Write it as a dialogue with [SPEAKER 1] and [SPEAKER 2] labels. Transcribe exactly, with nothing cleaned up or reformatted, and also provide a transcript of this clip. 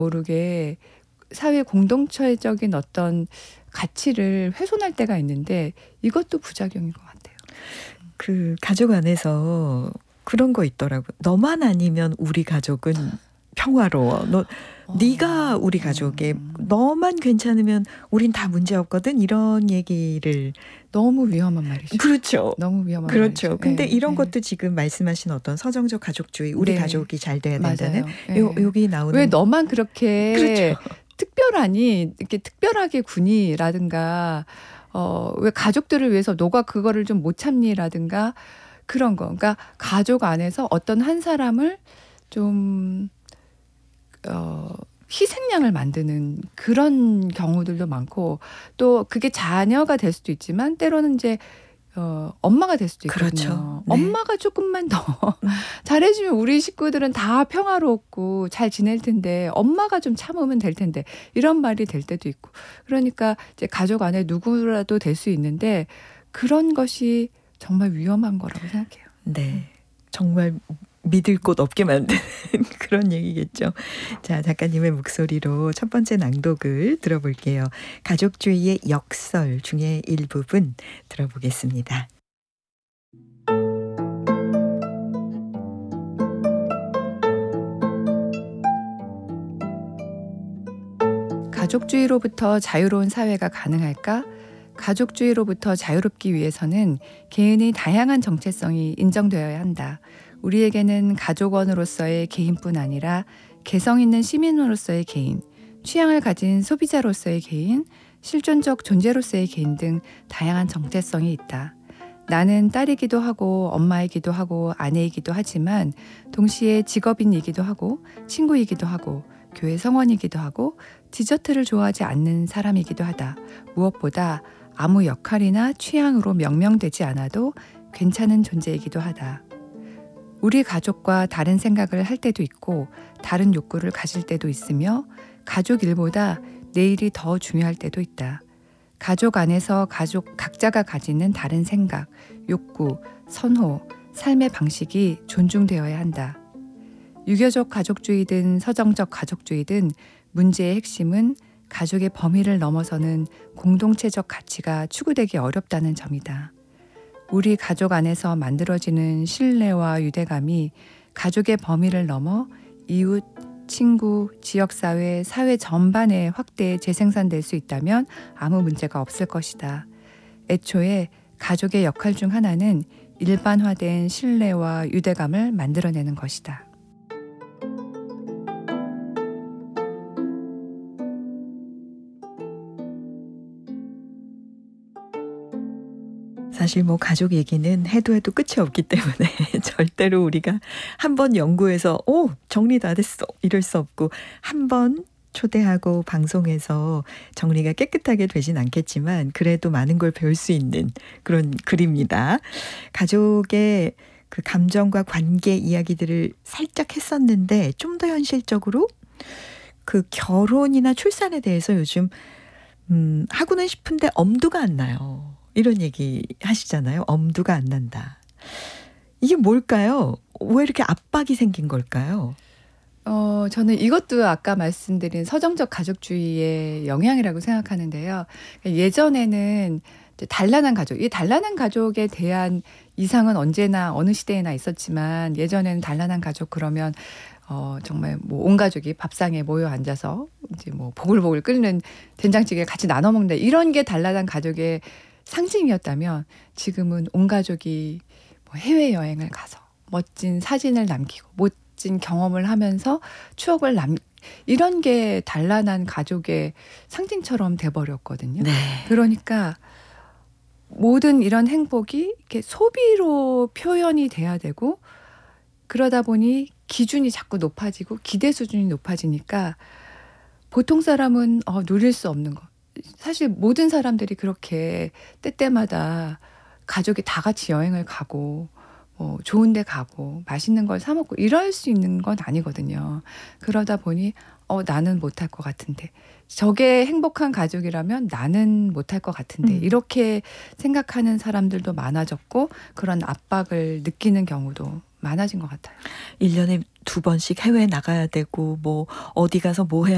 [SPEAKER 1] 모르게 사회 공동체적인 어떤 가치를 훼손할 때가 있는데 이것도 부작용인 것 같아요.
[SPEAKER 2] 그 가족 안에서 그런 거 있더라고요. 너만 아니면 우리 가족은 평화로워. 너
[SPEAKER 1] 어.
[SPEAKER 2] 네가 우리 가족에
[SPEAKER 1] 음.
[SPEAKER 2] 너만 괜찮으면 우린 다 문제 없거든. 이런 얘기를
[SPEAKER 1] 너무 위험한 말이죠.
[SPEAKER 2] 그렇죠.
[SPEAKER 1] 너무 위험한
[SPEAKER 2] 그렇죠.
[SPEAKER 1] 말이죠.
[SPEAKER 2] 근데
[SPEAKER 1] 예,
[SPEAKER 2] 이런
[SPEAKER 1] 예.
[SPEAKER 2] 것도 지금 말씀하신 어떤 서정적 가족주의, 우리
[SPEAKER 1] 네.
[SPEAKER 2] 가족이 잘 돼야 된다는
[SPEAKER 1] 맞아요.
[SPEAKER 2] 요
[SPEAKER 1] 예.
[SPEAKER 2] 여기 나오는
[SPEAKER 1] 왜 너만 그렇게
[SPEAKER 2] 그렇죠.
[SPEAKER 1] 특별하니 이렇게 특별하게 구니라든가 어, 왜 가족들을 위해서 너가 그거를 좀 못 참니라든가 그런 거. 그러니까 가족 안에서 어떤 한 사람을 좀 어, 희생양을 만드는 그런 경우들도 많고 또 그게 자녀가 될 수도 있지만 때로는 이제 어, 엄마가 될 수도 있거든요.
[SPEAKER 2] 그렇죠. 네.
[SPEAKER 1] 엄마가 조금만 더 잘해주면 우리 식구들은 다 평화롭고 잘 지낼 텐데 엄마가 좀 참으면 될 텐데 이런 말이 될 때도 있고 그러니까 이제 가족 안에 누구라도 될 수 있는데 그런 것이 정말 위험한 거라고 생각해요.
[SPEAKER 2] 네. 정말 믿을 곳 없게 만드는 그런 얘기겠죠. 자, 작가님의 목소리로 첫 번째 낭독을 들어볼게요. 가족주의의 역설 중에 일부분 들어보겠습니다.
[SPEAKER 1] 가족주의로부터 자유로운 사회가 가능할까? 가족주의로부터 자유롭기 위해서는 개인의 다양한 정체성이 인정되어야 한다. 우리에게는 가족원으로서의 개인뿐 아니라 개성 있는 시민으로서의 개인, 취향을 가진 소비자로서의 개인, 실존적 존재로서의 개인 등 다양한 정체성이 있다. 나는 딸이기도 하고 엄마이기도 하고 아내이기도 하지만 동시에 직업인이기도 하고 친구이기도 하고 교회 성원이기도 하고 디저트를 좋아하지 않는 사람이기도 하다. 무엇보다 아무 역할이나 취향으로 명명되지 않아도 괜찮은 존재이기도 하다. 우리 가족과 다른 생각을 할 때도 있고 다른 욕구를 가질 때도 있으며 가족 일보다 내일이 더 중요할 때도 있다. 가족 안에서 가족 각자가 가지는 다른 생각, 욕구, 선호, 삶의 방식이 존중되어야 한다. 유교적 가족주의든 서정적 가족주의든 문제의 핵심은 가족의 범위를 넘어서는 공동체적 가치가 추구되기 어렵다는 점이다. 우리 가족 안에서 만들어지는 신뢰와 유대감이 가족의 범위를 넘어 이웃, 친구, 지역사회, 사회 전반에 확대 재생산될 수 있다면 아무 문제가 없을 것이다. 애초에 가족의 역할 중 하나는 일반화된 신뢰와 유대감을 만들어내는 것이다.
[SPEAKER 2] 사실 뭐 가족 얘기는 해도 해도 끝이 없기 때문에 절대로 우리가 한 번 연구해서 오 정리 다 됐어 이럴 수 없고 한 번 초대하고 방송해서 정리가 깨끗하게 되진 않겠지만 그래도 많은 걸 배울 수 있는 그런 글입니다. 가족의 그 감정과 관계 이야기들을 살짝 했었는데 좀 더 현실적으로 그 결혼이나 출산에 대해서 요즘 음, 하고는 싶은데 엄두가 안 나요. 이런 얘기 하시잖아요. 엄두가 안 난다. 이게 뭘까요? 왜 이렇게 압박이 생긴 걸까요?
[SPEAKER 1] 어, 저는 이것도 아까 말씀드린 서정적 가족주의의 영향이라고 생각하는데요. 예전에는 이제 단란한 가족, 이 단란한 가족에 대한 이상은 언제나 어느 시대에나 있었지만 예전에는 단란한 가족 그러면 어, 정말 뭐 온 가족이 밥상에 모여 앉아서 이제 뭐 보글보글 끓는 된장찌개를 같이 나눠 먹는다. 이런 게 단란한 가족의 상징이었다면 지금은 온 가족이 뭐 해외여행을 가서 멋진 사진을 남기고 멋진 경험을 하면서 추억을 남 이런 게 단란한 가족의 상징처럼 돼버렸거든요.
[SPEAKER 2] 네.
[SPEAKER 1] 그러니까 모든 이런 행복이 이렇게 소비로 표현이 돼야 되고 그러다 보니 기준이 자꾸 높아지고 기대 수준이 높아지니까 보통 사람은 어, 누릴 수 없는 거. 사실 모든 사람들이 그렇게 때때마다 가족이 다 같이 여행을 가고 뭐 좋은 데 가고 맛있는 걸 사 먹고 이럴 수 있는 건 아니거든요. 그러다 보니 어 나는 못할 것 같은데 저게 행복한 가족이라면 나는 못할 것 같은데
[SPEAKER 2] 음.
[SPEAKER 1] 이렇게 생각하는 사람들도 많아졌고 그런 압박을 느끼는 경우도 많아진 것 같아요.
[SPEAKER 2] 일 년에 두 번씩 해외에 나가야 되고 뭐 어디 가서 뭐 해야